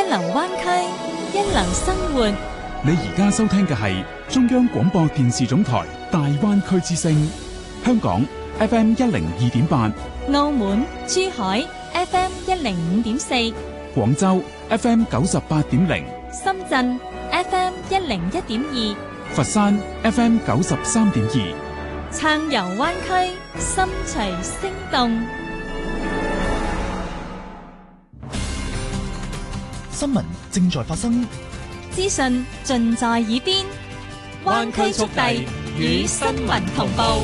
流灣區，一流生活。 你而家收聽嘅係中央廣播電視總台大灣區之聲，香港 FM 102.8， 澳門、珠海 FM 105.4， 廣州 FM 98.0， 深圳 FM 101.2， 佛山 FM 93.2。 暢遊灣區，心隨聲動。 新聞正在發生， 資訊盡在耳邊，灣區速遞與新聞同步。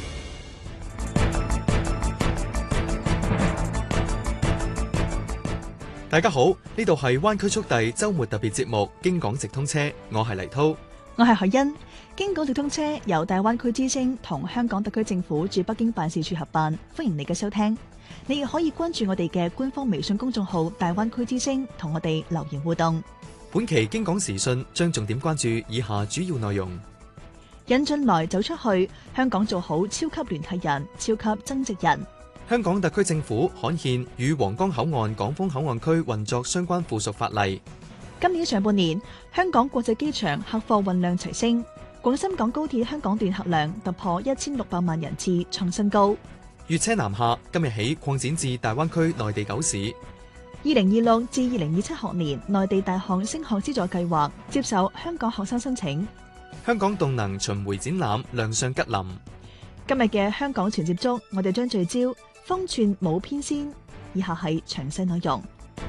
大家好，呢度係灣區速遞周末特別節目京港直通車，我係黎濤， 我係海欣。京港直通車由大灣區之聲同香港特區政府駐北京辦事處合辦，歡迎你嘅收聽。你亦可以關注我哋嘅官方微信公眾號大灣區之聲，同我哋留言互動。 本期京港時訊將重點關注以下主要內容： 引進來走出去，香港做好超級聯繫人、超級增值人。 香港特區政府刊憲與皇崗口岸港豐口岸區運作相關附屬法例。 今年上半年，香港國際機場客貨運量齊升，廣深港高鐵香港段客量突破1600萬人次，創新高。 粵車南下今日起擴展至大灣區內地9市。 2026至2027學年內地大學升學資助計劃接受香港學生申請。 香港動能巡迴展覽亮相吉林。 今日嘅香港全接觸，我哋將聚焦方寸冇偏先。以下係詳細內容。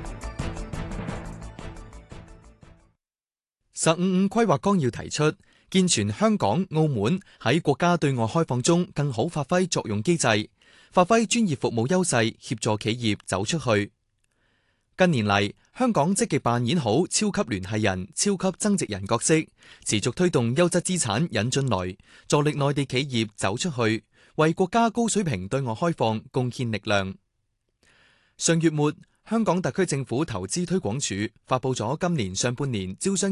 15規劃綱要提出，健全香港、澳門喺國家對外開放中更好發揮作用機制，發揮專業服務優勢，協助企業走出去。近年嚟，香港積極扮演好超級聯繫人、超級增值人角色，持續推動優質資產引進來，助力內地企業走出去，為國家高水平對外開放貢獻力量。上月末，香港特區政府投資推廣署發佈咗今年上半年招商